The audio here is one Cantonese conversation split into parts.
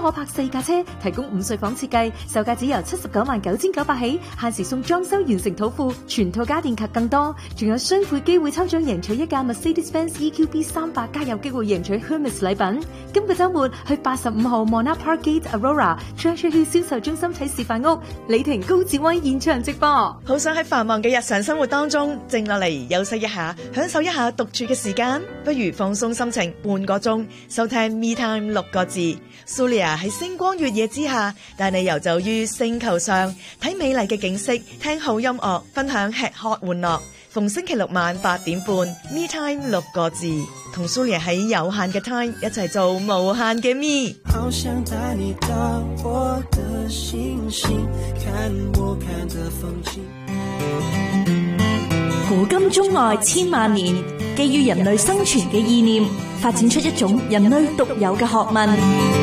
可泊4架車，提供5睡房設計，售價只由799900起，限時送裝修完成土庫，全套家電及更多，仲有雙倍機會抽獎贏取一架 Mercedes-Benz EQB 300，加有機會贏取 Hermes 禮品。今個週末去85號 Monarch Parkgate Aurora Treasure Hill 銷售中心睇示範屋，李婷高志威現場直播。 好想喺繁忙嘅日常生活當中靜落嚟休息一下，享受一下獨處嘅時間，不如放鬆心情半個鐘，收聽 Me Time 6個字。Sulia 喺星光月夜之下，帶你遊走於星球上，睇美麗嘅景色，聽好音樂，分享吃喝玩樂。逢星期六晚8點半 Me Time 6個字，同 Sulia 喺有限嘅 time 一齊做無限嘅 Me。 好想帶你到我的星星，看我看的風景。 古今中外千萬年，基於人類生存嘅意念，發展出一種人類獨有嘅學問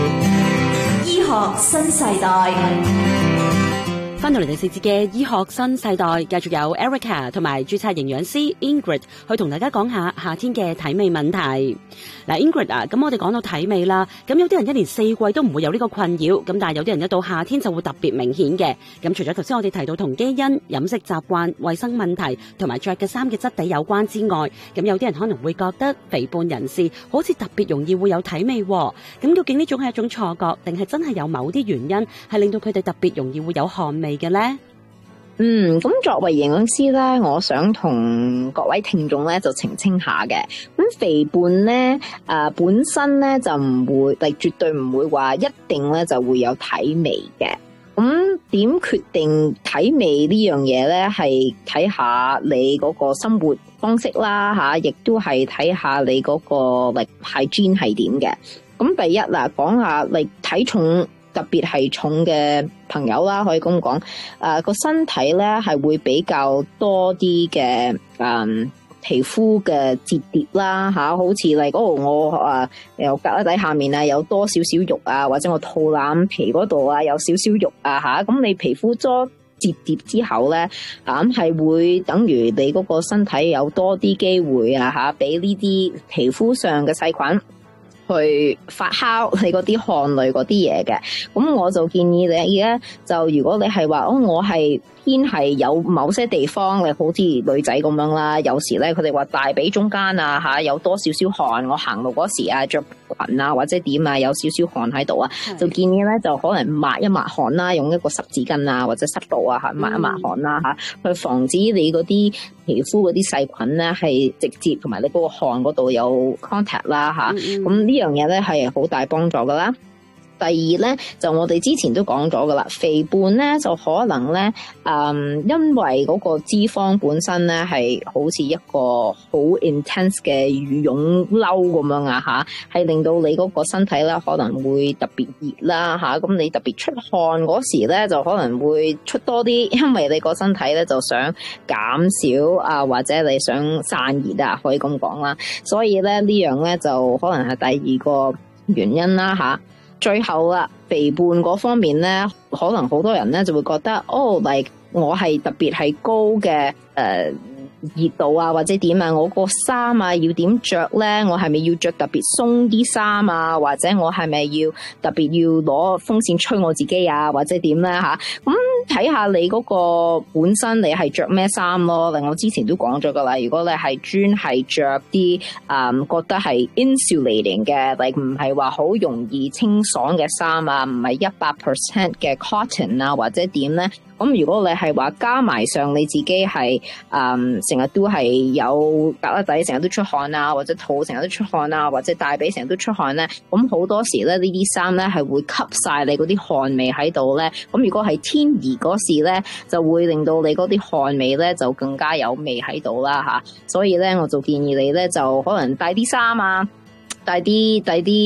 ——醫學新世代。 翻到嚟第4節嘅醫學新世代，繼續有 Erica 同埋註冊營養師 Ingrid 去同大家講下夏天嘅體味問題。嗱 ，Ingrid 啊，咁我哋講到體味啦，咁有啲人一年4季都唔會有呢個困擾，咁但係有啲人一到夏天就會特別明顯嘅。咁除咗頭先我哋提到同基因、飲食習慣、衛生問題同埋着嘅衫嘅質地有關之外，咁有啲人可能會覺得肥胖人士好似特別容易會有體味喎。咁究竟呢種係一種錯覺，定係真係有某啲原因係令到佢哋特別容易會有汗味嘅咧？ 咁作為營養師咧，我想同各位聽眾咧就澄清下嘅。咁肥胖咧，本身咧就唔會，絕對唔會話一定咧就會有體味嘅。咁點決定體味呢樣嘢咧？係睇下你嗰個生活方式啦，吓，亦都係睇下你嗰個hygiene係點嘅。咁第一啦，講下你體重。特別係重嘅朋友啦，可以咁講，個身體咧係會比較多啲嘅皮膚嘅折疊啦嚇，好似嚟嗰度我由胳肋底下面啊有多少少肉啊，或者我肚腩皮嗰度啊有少少肉啊嚇，咁你皮膚多折疊之後咧，咁係會等於你嗰個身體有多啲機會啊嚇，俾呢啲皮膚上嘅細菌去發酵你嗰啲汗類嗰啲嘢嘅。咁我就建議你而家就如果你係話我係偏係有某些地方，你好似女仔咁樣啦，有時咧佢哋話大髀中間啊嚇有多少少汗，我行路嗰時啊着裙啊或者點啊有少少汗喺度啊，就建議咧就可能抹一抹汗啦，用一個濕紙巾啊或者濕布啊嚇抹一抹汗啦嚇，去防止你嗰啲皮膚嗰啲細菌咧係直接同埋你嗰個汗嗰度有 contact 啦嚇，咁呢樣嘢咧係好大幫助噶啦。第二咧就我哋之前都講咗噶啦，肥胖咧就可能咧因為嗰個脂肪本身咧係好似一個好 intense 嘅羽絨褸咁樣啊嚇，係令到你嗰個身體咧可能會特別熱啦嚇，咁你特別出汗嗰時咧就可能會出多啲，因為你個身體咧就想減少啊或者你想散熱啊，可以咁講啦，所以咧呢樣咧就可能係第二個原因啦嚇。最後啦，肥胖嗰方面咧，可能好多人咧就會覺得，我係特別係高嘅熱度啊，或者點啊，我個衫啊要點着咧？我係咪要着特別鬆啲衫啊？或者我係咪要特別要攞風扇吹我自己啊？或者點咧吓？咁睇下你嗰個本身你係着咩衫咯。我之前都講咗噶啦，如果你係專係着啲覺得係 insulating 嘅，唔係話好容易清爽嘅衫啊，唔係100% 嘅 cotton 啊，或者點咧？咁如果你係話加埋上你自己係成日都係有胳肋底成日都出汗啊，或者肚成日都出汗啊，或者大髀成日都出汗咧，咁好多時咧呢啲衫咧係會吸晒你嗰啲汗味喺度咧。咁如果係天熱嗰時咧，就會令到你嗰啲汗味咧就更加有味喺度啦吓。所以咧我就建議你咧就可能帶啲衫啊。帶啲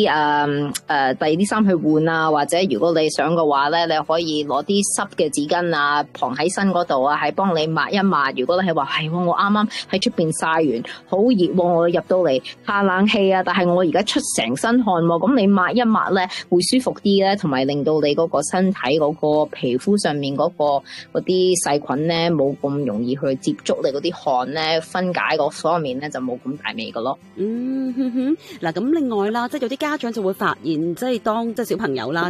衫去換啊，或者如果你想嘅話咧，你可以攞啲濕嘅紙巾啊，傍喺身嗰度啊，係幫你抹一抹。如果你係話我啱啱喺出邊曬完，好熱，我入到嚟下冷氣啊，但係我而家出成身汗喎，咁你抹一抹咧會舒服啲咧，同埋令到你嗰個身體嗰個皮膚上面嗰啲細菌咧冇咁容易去接觸你嗰啲汗咧，分解嗰方面咧就冇咁大味㗎咯。 嗱咁。另外啦，即係有啲家長就會發現，即係當小朋友啦，